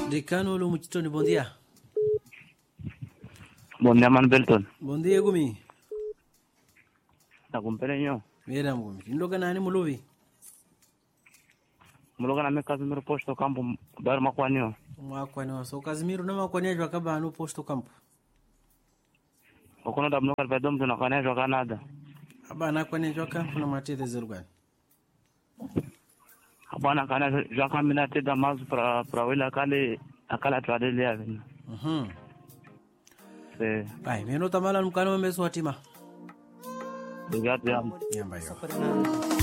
Decano lo Muchitoni, bom dia. Bom dia, Mano Belton. Bom dia, Gumi. Tá com perenho. Mira, Gumi. Ndoga nani muluvi? Mloga na meka zimiro posto campo dar makwanio. Mwakwani so Casimiro na makwani jwa kaba no posto campo. Okono da mnoka bedom tuna kana jwa Canada. Aba na kwani jwa campo na matete zerugani. Hapana kana jwa kamina teda mazu pra wila kale akala tradele ya vina. Ai, meno tamala mkano meso hatima. Obrigado, Yamba yo.